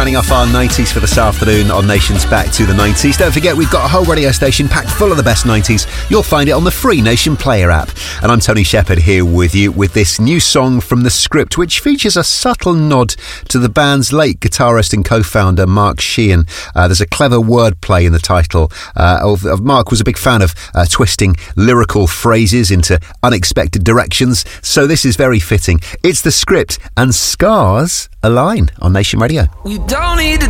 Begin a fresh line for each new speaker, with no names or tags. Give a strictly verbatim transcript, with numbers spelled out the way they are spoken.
Running off our nineties for this afternoon on Nation's Back to the nineties. Don't forget, we've got a whole radio station packed full of the best nineties. You'll find it on the free Nation Player app. And I'm Tony Shepherd here with you with this new song from The Script, which features a subtle nod to the band's late guitarist and co-founder Mark Sheehan. Uh, there's a clever wordplay in the title. Uh, of, of Mark was a big fan of uh, twisting lyrical phrases into unexpected directions, so this is very fitting. It's The Script and Scars Align on Nation Radio.
We don't need to